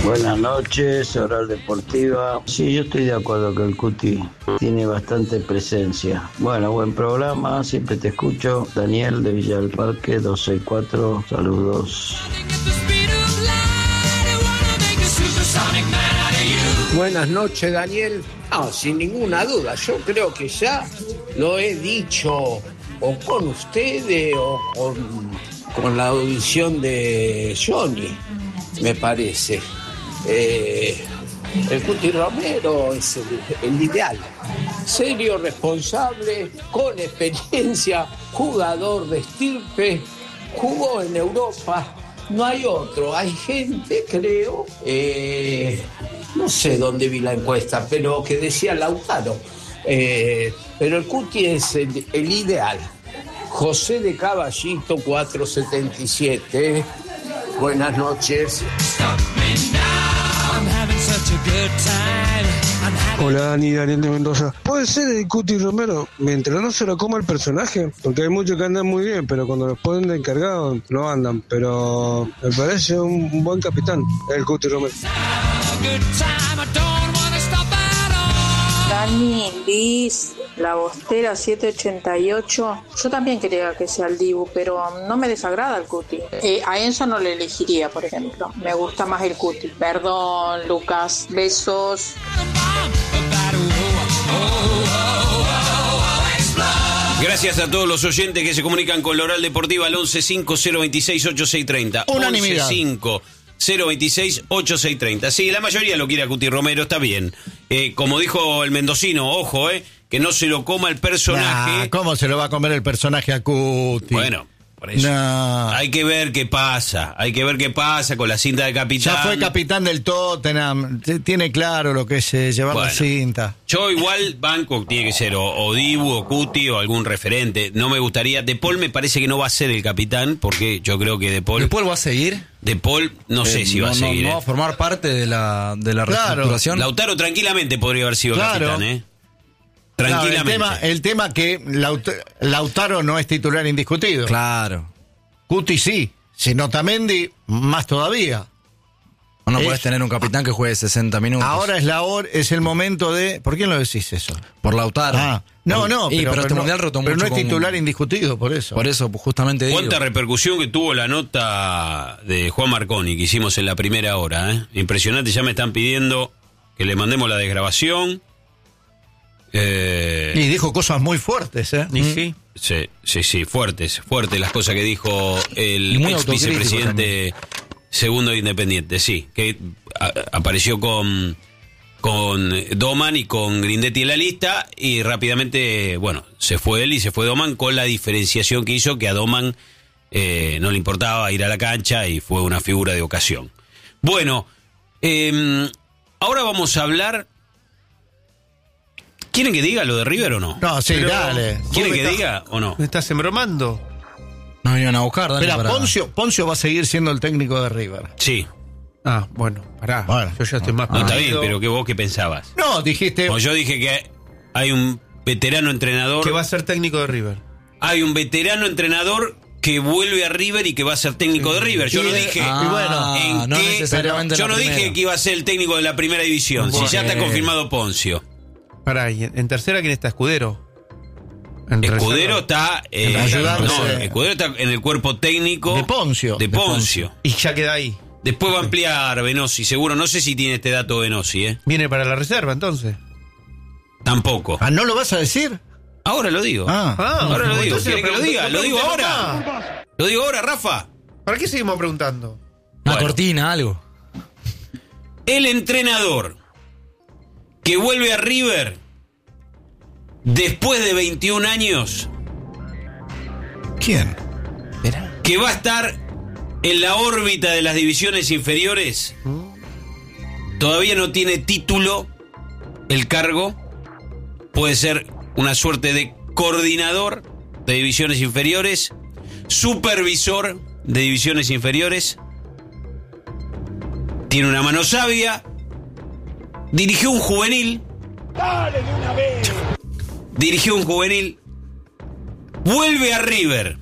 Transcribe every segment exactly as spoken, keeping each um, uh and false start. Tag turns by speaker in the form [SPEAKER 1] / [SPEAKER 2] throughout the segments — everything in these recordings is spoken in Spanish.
[SPEAKER 1] Buenas noches, Oral Deportiva. Sí, yo estoy de acuerdo que el Cuti tiene bastante presencia. Bueno, buen programa, siempre te escucho. Daniel de Villa del Parque, doscientos sesenta y cuatro, saludos.
[SPEAKER 2] Buenas noches, Daniel. No, sin ninguna duda, yo creo que ya lo he dicho o con ustedes o con, con la audición de Johnny, me parece. Eh, el Cuti Romero es el, el ideal. Serio, responsable, con experiencia, jugador de estirpe, jugó en Europa. No hay otro. Hay gente, creo, eh, no sé dónde vi la encuesta, pero que decía Lautaro. Eh, pero el Cuti es el, el ideal. José de Caballito, cuatrocientos setenta y siete. Buenas noches.
[SPEAKER 3] Hola Dani, Daniel de Mendoza. ¿Puede ser el Cuti Romero mientras no se lo coma el personaje? Porque hay muchos que andan muy bien, pero cuando los ponen de encargado no andan. Pero me parece un, un buen capitán, el Cuti Romero.
[SPEAKER 4] Dani, Liz, La Bostera siete ochenta y ocho. Yo también quería que sea el Dibu, pero no me desagrada el Cuti. Eh, a Enzo no le elegiría, por ejemplo. Me gusta más el Cuti. Perdón, Lucas. Besos.
[SPEAKER 5] Gracias a todos los oyentes que se comunican con la Oral Deportiva al once cinco cero veintiséis ochenta y seis treinta.
[SPEAKER 6] Unanimidad.
[SPEAKER 5] once cinco cero veintiséis ochenta y seis treinta. Sí, la mayoría lo quiere a Cuti Romero, está bien. Eh, como dijo el mendocino, ojo, eh, que no se lo coma el personaje.
[SPEAKER 6] Nah, ¿cómo se lo va a comer el personaje a Cuti?
[SPEAKER 5] Bueno, por eso.
[SPEAKER 6] Nah.
[SPEAKER 5] Hay que ver qué pasa. Hay que ver qué pasa con la cinta de capitán.
[SPEAKER 6] Ya fue capitán del Tottenham. Tiene claro lo que es eh, llevar
[SPEAKER 5] Bueno,
[SPEAKER 6] la cinta.
[SPEAKER 5] Yo igual banco tiene que ser o, o Dibu o Cuti o algún referente. No me gustaría. De Paul me parece que no va a ser el capitán, porque yo creo que De Paul.
[SPEAKER 7] ¿De Paul va a seguir?
[SPEAKER 5] De Paul no eh, sé si
[SPEAKER 7] no,
[SPEAKER 5] va a seguir.
[SPEAKER 7] No, no
[SPEAKER 5] eh.
[SPEAKER 7] va a formar parte de la, de la
[SPEAKER 6] Claro.
[SPEAKER 7] reestructuración.
[SPEAKER 5] Lautaro tranquilamente podría haber sido
[SPEAKER 6] Claro.
[SPEAKER 5] capitán, ¿eh?
[SPEAKER 6] Claro,
[SPEAKER 5] Tranquilamente.
[SPEAKER 6] el, tema, el tema que Laut- Lautaro no es titular indiscutido.
[SPEAKER 7] Claro.
[SPEAKER 6] Cuti sí. Si no Otamendi, más todavía.
[SPEAKER 7] O no
[SPEAKER 6] Eh,
[SPEAKER 7] podés tener un capitán que juegue sesenta minutos.
[SPEAKER 6] Ahora es la hora, es el momento de. ¿Por qué no decís eso?
[SPEAKER 7] Por Lautaro.
[SPEAKER 6] Ah, no,
[SPEAKER 7] Por-
[SPEAKER 6] no,
[SPEAKER 7] y,
[SPEAKER 6] pero,
[SPEAKER 7] pero este
[SPEAKER 6] no,
[SPEAKER 7] mundial rotó
[SPEAKER 6] pero
[SPEAKER 7] mucho
[SPEAKER 6] no es
[SPEAKER 7] con-
[SPEAKER 6] titular indiscutido, por eso.
[SPEAKER 7] Por eso, justamente digo.
[SPEAKER 5] ¿Cuánta repercusión que tuvo la nota de Juan Marconi que hicimos en la primera hora? ¿eh? Impresionante, ya me están pidiendo que le mandemos la desgrabación. Eh,
[SPEAKER 6] Y dijo cosas muy fuertes, ¿eh?
[SPEAKER 7] Y sí.
[SPEAKER 5] sí, sí, sí, fuertes, fuertes las cosas que dijo el
[SPEAKER 7] Y muy
[SPEAKER 5] ex
[SPEAKER 7] autocrítico
[SPEAKER 5] vicepresidente segundo de Independiente, sí, que a- apareció con, con Doman y con Grindetti en la lista y rápidamente, bueno, se fue él y se fue Doman con la diferenciación que hizo que a Doman eh, no le importaba ir a la cancha y fue una figura de ocasión. Bueno, eh, ahora vamos a hablar. ¿Quieren que diga lo de River o no?
[SPEAKER 6] No, sí,
[SPEAKER 8] Pero-
[SPEAKER 6] dale.
[SPEAKER 5] ¿Quieren que
[SPEAKER 8] estás-
[SPEAKER 5] diga o no?
[SPEAKER 8] ¿Me estás embromando?
[SPEAKER 7] Nos vinieron a buscar, dale.
[SPEAKER 6] Espera,
[SPEAKER 7] para-
[SPEAKER 6] Poncio, Poncio va a seguir siendo el técnico de River.
[SPEAKER 5] Sí.
[SPEAKER 8] Ah, bueno, pará.
[SPEAKER 6] Bueno.
[SPEAKER 8] Yo ya estoy más
[SPEAKER 5] No, está bien,
[SPEAKER 8] perdido.
[SPEAKER 5] pero ¿qué vos qué pensabas?
[SPEAKER 6] No, dijiste.
[SPEAKER 5] Como yo dije que hay un veterano entrenador.
[SPEAKER 8] Que va a ser técnico de River.
[SPEAKER 5] Hay un veterano entrenador que vuelve a River y que va a ser técnico de River. Yo
[SPEAKER 6] Y
[SPEAKER 5] no
[SPEAKER 6] de-
[SPEAKER 5] dije.
[SPEAKER 7] Ah,
[SPEAKER 6] y bueno,
[SPEAKER 5] ¿en
[SPEAKER 7] no
[SPEAKER 5] qué?
[SPEAKER 7] necesariamente
[SPEAKER 5] Yo
[SPEAKER 7] la
[SPEAKER 5] no dije
[SPEAKER 7] primera.
[SPEAKER 5] que iba a ser el técnico de la primera división. Si ya está
[SPEAKER 7] Bueno.
[SPEAKER 5] confirmado Poncio.
[SPEAKER 8] Pará, ¿y en, en tercera quién está? ¿Escudero? En
[SPEAKER 5] Escudero
[SPEAKER 8] reserva.
[SPEAKER 5] está. eh,
[SPEAKER 6] En ayudarse.
[SPEAKER 5] no, Escudero está en el cuerpo técnico.
[SPEAKER 6] De Poncio.
[SPEAKER 5] De
[SPEAKER 6] De
[SPEAKER 5] Poncio.
[SPEAKER 8] Y ya queda ahí.
[SPEAKER 5] Después va a ampliar Venosi, seguro. No sé si tiene este dato Venosi, ¿eh?
[SPEAKER 8] Viene para la reserva entonces.
[SPEAKER 5] Tampoco.
[SPEAKER 6] Ah, ¿no lo vas a decir?
[SPEAKER 5] Ahora lo digo.
[SPEAKER 6] Ah.
[SPEAKER 5] Ahora lo digo.
[SPEAKER 8] entonces
[SPEAKER 5] ¿Quieren que lo
[SPEAKER 8] pregunto-
[SPEAKER 5] diga? ¿Lo digo
[SPEAKER 8] pregunté
[SPEAKER 5] ahora?
[SPEAKER 8] nomás.
[SPEAKER 5] ¿Lo digo ahora, Rafa?
[SPEAKER 8] ¿Para qué seguimos preguntando?
[SPEAKER 7] Una
[SPEAKER 5] Bueno.
[SPEAKER 7] cortina, algo.
[SPEAKER 5] El entrenador que vuelve a River después de veintiún años,
[SPEAKER 6] ¿Quién?
[SPEAKER 5] que va a estar en la órbita de las divisiones inferiores, todavía no tiene título, el cargo, puede ser una suerte de coordinador de divisiones inferiores, supervisor de divisiones inferiores, tiene una mano sabia, dirigió un juvenil, dirigió un juvenil, vuelve a River,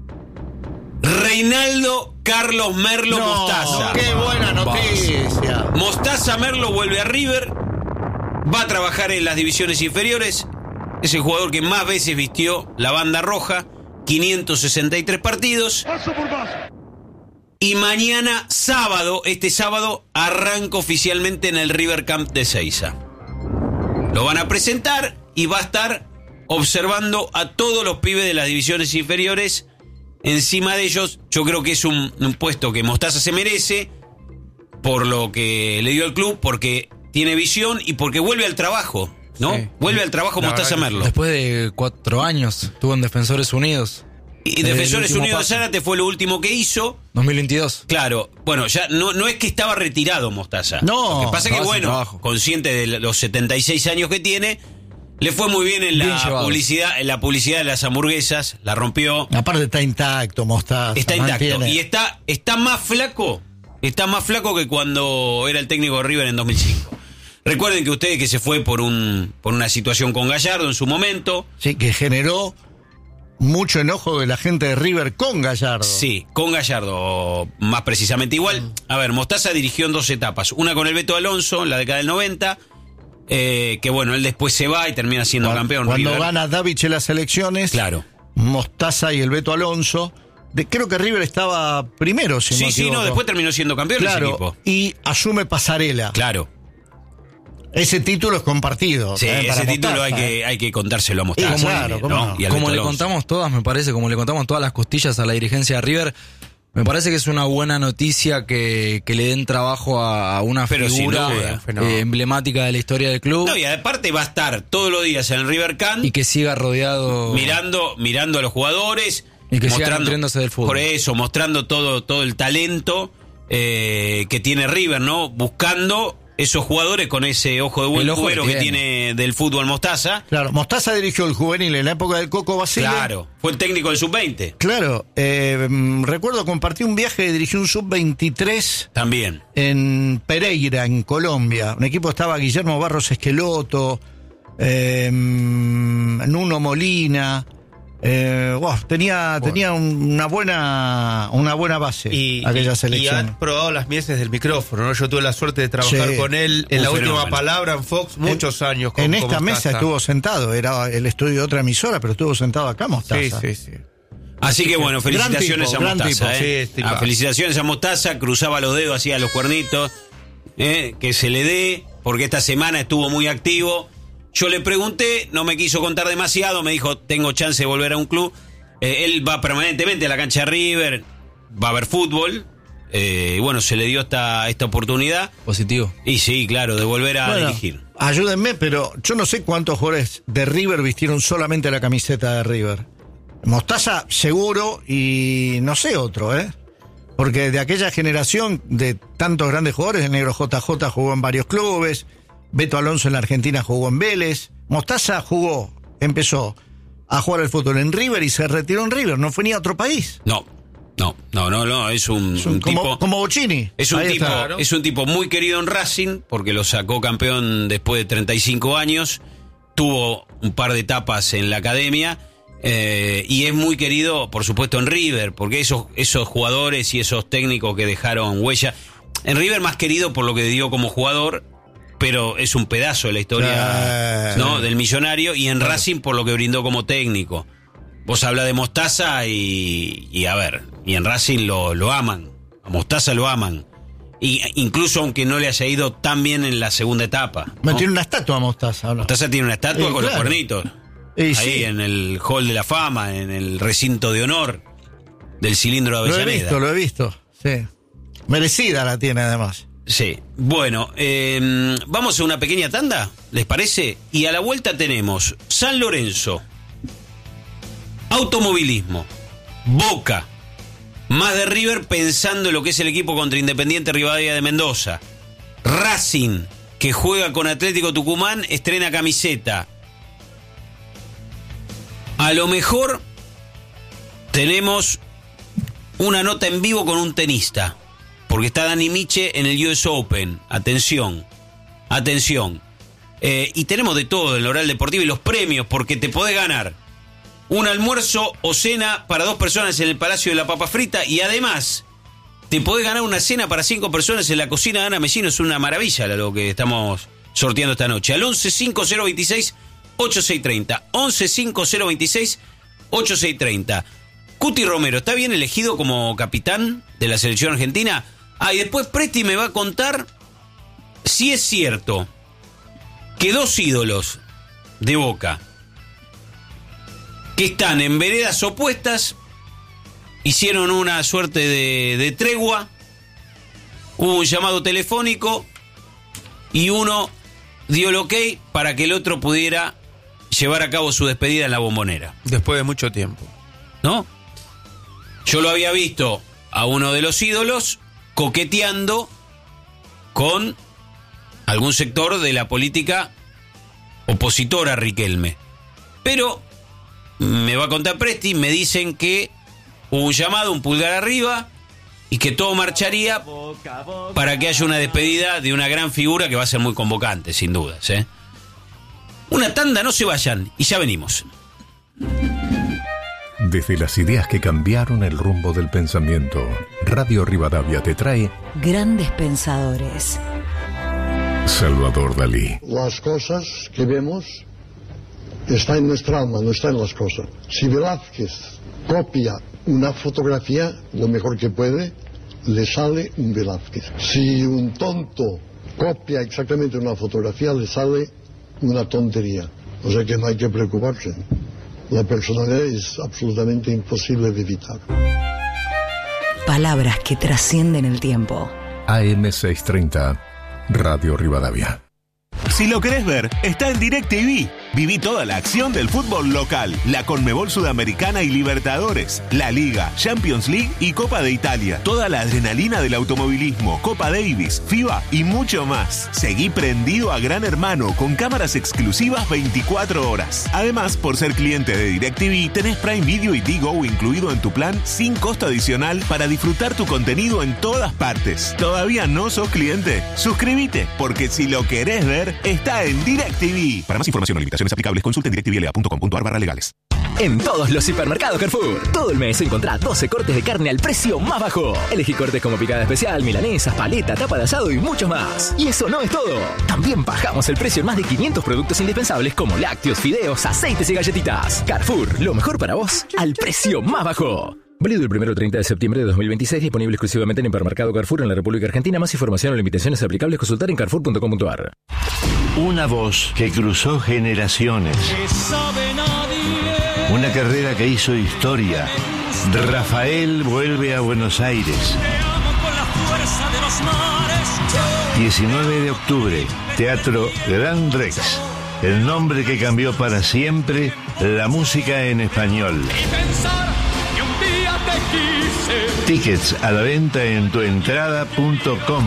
[SPEAKER 5] Reinaldo Carlos Merlo
[SPEAKER 6] No,
[SPEAKER 5] Mostaza.
[SPEAKER 6] qué buena noticia.
[SPEAKER 5] Mostaza Merlo vuelve a River, va a trabajar en las divisiones inferiores, es el jugador que más veces vistió la banda roja, quinientos sesenta y tres partidos. Y mañana, sábado, este sábado, arranca oficialmente en el River Camp de Ezeiza. Lo van a presentar y va a estar observando a todos los pibes de las divisiones inferiores. Encima de ellos, yo creo que es un, un puesto que Mostaza se merece por lo que le dio al club, porque tiene visión y porque vuelve al trabajo, ¿no?
[SPEAKER 7] Sí.
[SPEAKER 5] Vuelve al trabajo Mostaza Merlo.
[SPEAKER 7] Después de cuatro años, estuvo en Defensores Unidos.
[SPEAKER 5] Y Defensores
[SPEAKER 7] El último
[SPEAKER 5] Unidos de
[SPEAKER 7] paso.
[SPEAKER 5] Zárate fue lo último que hizo.
[SPEAKER 7] dos mil veintidós.
[SPEAKER 5] Claro, bueno, ya no, no es que estaba retirado Mostaza.
[SPEAKER 6] No,
[SPEAKER 5] Lo que pasa es que,
[SPEAKER 7] estaba sin
[SPEAKER 5] bueno,
[SPEAKER 7] trabajo.
[SPEAKER 5] consciente de los setenta y seis años que tiene, le fue muy bien en
[SPEAKER 7] Bien
[SPEAKER 5] la
[SPEAKER 7] llevado.
[SPEAKER 5] publicidad, en la publicidad de las hamburguesas, la rompió.
[SPEAKER 6] Aparte está intacto, Mostaza.
[SPEAKER 5] Está intacto.
[SPEAKER 6] mantiene.
[SPEAKER 5] Y está, está más flaco, está más flaco que cuando era el técnico de River en dos mil cinco. Recuerden que ustedes que se fue por un por una situación con Gallardo en su momento.
[SPEAKER 6] Sí, que generó mucho enojo de la gente de River con Gallardo.
[SPEAKER 5] Sí, con Gallardo, más precisamente igual. A ver, Mostaza dirigió en dos etapas. Una con el Beto Alonso en la década del noventa, eh, que bueno, él después se va y termina siendo
[SPEAKER 6] Cuando,
[SPEAKER 5] campeón.
[SPEAKER 6] cuando
[SPEAKER 5] River.
[SPEAKER 6] gana Davich en las elecciones,
[SPEAKER 5] Claro.
[SPEAKER 6] Mostaza y el Beto Alonso. De, creo que River estaba primero, si
[SPEAKER 5] Sí,
[SPEAKER 6] no
[SPEAKER 5] sí,
[SPEAKER 6] me
[SPEAKER 5] no,
[SPEAKER 6] equivoco.
[SPEAKER 5] después terminó siendo campeón ese
[SPEAKER 6] Claro,
[SPEAKER 5] equipo.
[SPEAKER 6] y asume Pasarela.
[SPEAKER 5] Claro.
[SPEAKER 6] Ese título es compartido.
[SPEAKER 5] Sí,
[SPEAKER 6] también para
[SPEAKER 5] ese título
[SPEAKER 6] Mostaza,
[SPEAKER 5] hay que,
[SPEAKER 6] ¿eh?
[SPEAKER 5] hay que contárselo a Mostaza.
[SPEAKER 6] Y claro,
[SPEAKER 5] también,
[SPEAKER 6] cómo
[SPEAKER 5] ¿no?
[SPEAKER 6] no.
[SPEAKER 5] Y al
[SPEAKER 7] Como
[SPEAKER 5] Beto
[SPEAKER 7] le
[SPEAKER 5] Alonso.
[SPEAKER 7] contamos todas, me parece, como le contamos todas las costillas a la dirigencia de River, me parece que es una buena noticia que, que le den trabajo a, a una
[SPEAKER 5] Pero sin
[SPEAKER 7] figura
[SPEAKER 5] duda,
[SPEAKER 8] fenómeno.
[SPEAKER 7] eh, emblemática de la historia del club
[SPEAKER 5] No, y aparte va a estar todos los días en el River Camp
[SPEAKER 7] y que siga rodeado.
[SPEAKER 5] mirando, mirando a los jugadores.
[SPEAKER 7] Y que siga nutriéndose del fútbol.
[SPEAKER 5] Por eso, mostrando todo, todo el talento eh, que tiene River, ¿no? Buscando esos jugadores con ese ojo de buen
[SPEAKER 7] El ojo
[SPEAKER 5] cuero
[SPEAKER 7] que
[SPEAKER 5] que
[SPEAKER 7] tiene.
[SPEAKER 5] tiene del fútbol Mostaza.
[SPEAKER 6] Claro, Mostaza dirigió el juvenil en la época del Coco Basile.
[SPEAKER 5] Claro, fue el técnico del sub veinte.
[SPEAKER 6] Claro, eh, mm, recuerdo compartí un viaje y dirigí un sub veintitrés
[SPEAKER 5] También.
[SPEAKER 6] en Pereira, en Colombia. Un equipo estaba Guillermo Barros Esqueloto, eh, mm, Nuno Molina. Eh, wow, tenía tenía un- una buena una buena base
[SPEAKER 8] Y,
[SPEAKER 6] aquella
[SPEAKER 8] y- y
[SPEAKER 6] selección.
[SPEAKER 8] han probado las mieses del micrófono, ¿no? Yo tuve la suerte de trabajar
[SPEAKER 6] Sí.
[SPEAKER 8] con él en
[SPEAKER 5] Un
[SPEAKER 8] la última
[SPEAKER 5] fenómeno.
[SPEAKER 8] palabra en Fox muchos
[SPEAKER 6] En-
[SPEAKER 8] años. Con,
[SPEAKER 6] en
[SPEAKER 8] con
[SPEAKER 6] esta mesa
[SPEAKER 8] Mostaza.
[SPEAKER 6] estuvo sentado, era el estudio de otra emisora, pero estuvo sentado acá Mostaza.
[SPEAKER 8] Sí, sí, sí.
[SPEAKER 5] Así que bueno,
[SPEAKER 6] Gran
[SPEAKER 5] felicitaciones
[SPEAKER 6] tipo,
[SPEAKER 5] a
[SPEAKER 6] gran
[SPEAKER 5] Mostaza.
[SPEAKER 8] tipo.
[SPEAKER 5] ¿eh?
[SPEAKER 8] Sí, tipazo.
[SPEAKER 5] Ah, felicitaciones a Mostaza, cruzaba los dedos, hacía los cuernitos. ¿eh? Que se le dé, porque esta semana estuvo muy activo. Yo le pregunté, no me quiso contar demasiado, me dijo, tengo chance de volver a un club. Eh, él va permanentemente a la cancha de River, va a ver fútbol. Eh, y bueno, se le dio esta, esta oportunidad.
[SPEAKER 7] Positivo.
[SPEAKER 5] Y sí, claro, de volver a
[SPEAKER 6] Bueno,
[SPEAKER 5] dirigir.
[SPEAKER 6] ayúdenme, pero yo no sé cuántos jugadores de River vistieron solamente la camiseta de River. Mostaza seguro y no sé otro, ¿eh? Porque de aquella generación de tantos grandes jugadores, el negro J J jugó en varios clubes, Beto Alonso en la Argentina jugó en Vélez, Mostaza jugó, empezó a jugar al fútbol en River y se retiró en River, no fue ni a otro país.
[SPEAKER 5] No, no, no, no, no, es un,
[SPEAKER 6] Es un-
[SPEAKER 5] un
[SPEAKER 6] como,
[SPEAKER 5] tipo...
[SPEAKER 6] como Bocini.
[SPEAKER 5] Es un,
[SPEAKER 6] Ahí
[SPEAKER 5] tipo,
[SPEAKER 6] está.
[SPEAKER 5] es un tipo muy querido en Racing, porque lo sacó campeón después de treinta y cinco años, tuvo un par de etapas en la academia, eh, y es muy querido, por supuesto, en River, porque esos, esos jugadores y esos técnicos que dejaron huella, en River más querido por lo que dio como jugador, pero es un pedazo de la historia,
[SPEAKER 6] Sí.
[SPEAKER 5] ¿no? Del millonario, y en Racing por lo que brindó como técnico. Vos hablas de Mostaza y, y a ver, y en Racing lo, lo aman, a Mostaza lo aman. Y incluso aunque no le haya ido tan bien en la segunda etapa.
[SPEAKER 6] Me
[SPEAKER 5] ¿no?
[SPEAKER 6] tiene una estatua Mostaza, ¿o no?
[SPEAKER 5] Mostaza tiene una estatua
[SPEAKER 6] Sí,
[SPEAKER 5] con los
[SPEAKER 6] claro.
[SPEAKER 5] cuernitos.
[SPEAKER 6] Y
[SPEAKER 5] ahí
[SPEAKER 6] sí.
[SPEAKER 5] en el Hall de la Fama, en el recinto de honor del cilindro de
[SPEAKER 6] Lo he
[SPEAKER 5] Avellaneda.
[SPEAKER 6] visto, lo he visto, sí. Merecida la tiene además.
[SPEAKER 5] Sí, bueno, eh, vamos a una pequeña tanda, ¿les parece? Y a la vuelta tenemos San Lorenzo, automovilismo, Boca, más de River pensando en lo que es el equipo contra Independiente Rivadavia de Mendoza, Racing, que juega con Atlético Tucumán, estrena camiseta. A lo mejor tenemos una nota en vivo con un tenista, porque está Dani Miche en el U S Open. Atención, atención. Eh, y tenemos de todo en el Oral Deportivo y los premios, porque te podés ganar un almuerzo o cena para dos personas en el Palacio de la Papa Frita y además te podés ganar una cena para cinco personas en la cocina de Ana Mellino. Es una maravilla lo que estamos sorteando esta noche. Al once cinco cero veintiséis ochenta y seis treinta. once cinco cero veintiséis ochenta y seis treinta. Cuti Romero, ¿está bien elegido como capitán de la selección argentina? Ah, y después Presti me va a contar si es cierto que dos ídolos de Boca que están en veredas opuestas hicieron una suerte de, de tregua, hubo un llamado telefónico y uno dio el ok para que el otro pudiera llevar a cabo su despedida en la Bombonera.
[SPEAKER 8] Después de mucho tiempo.
[SPEAKER 5] ¿No? Yo lo había visto a uno de los ídolos coqueteando con algún sector de la política opositora a Riquelme. Pero me va a contar Presti, me dicen que hubo un llamado, un pulgar arriba, y que todo marcharía para que haya una despedida de una gran figura que va a ser muy convocante, sin dudas, ¿eh? Una tanda, no se vayan, y ya venimos.
[SPEAKER 9] Desde las ideas que cambiaron el rumbo del pensamiento, Radio Rivadavia te trae
[SPEAKER 10] Grandes Pensadores.
[SPEAKER 9] Salvador Dalí.
[SPEAKER 11] Las cosas que vemos están en nuestra alma, no están en las cosas. Si Velázquez copia una fotografía, lo mejor que puede, le sale un Velázquez. Si un tonto copia exactamente una fotografía, le sale una tontería. O sea que no hay que preocuparse. La personalidad es absolutamente imposible de evitar.
[SPEAKER 10] Palabras que trascienden el tiempo.
[SPEAKER 9] A M seiscientos treinta, Radio Rivadavia.
[SPEAKER 12] Si lo querés ver, está en DirecTV. Viví toda la acción del fútbol local, la Conmebol Sudamericana y Libertadores, la Liga, Champions League y Copa de Italia. Toda la adrenalina del automovilismo, Copa Davis, FIBA y mucho más. Seguí prendido a Gran Hermano con cámaras exclusivas veinticuatro horas. Además, por ser cliente de DirecTV, tenés Prime Video y Digo incluido en tu plan sin costo adicional para disfrutar tu contenido en todas partes. ¿Todavía no sos cliente? Suscríbete, porque si lo querés ver, está en DirecTV. Para más información o limitaciones aplicables, consulte en directvla punto com punto ar barra legales.
[SPEAKER 13] En todos los hipermercados Carrefour, todo el mes encontrá doce cortes de carne al precio más bajo. Elegí cortes como picada especial, milanesas, paleta, tapa de asado y muchos más. Y eso no es todo. También bajamos el precio en más de quinientos productos indispensables como lácteos, fideos, aceites y galletitas. Carrefour, lo mejor para vos, al precio más bajo. Válido del primero al treinta de septiembre de dos mil veintiséis, disponible exclusivamente en Hipermercado Carrefour en la República Argentina. Más información o limitaciones aplicables, consultar en carrefour punto com punto ar.
[SPEAKER 14] Una voz que cruzó generaciones. Una carrera que hizo historia. Rafael vuelve a Buenos Aires. diecinueve de octubre, Teatro Gran Rex. El nombre que cambió para siempre la música en español. Tickets a la venta en tuentrada punto com.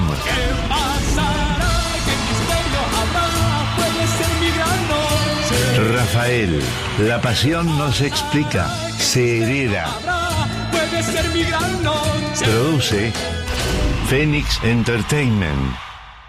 [SPEAKER 14] Rafael, la pasión no se explica, se hereda. Produce Phoenix Entertainment.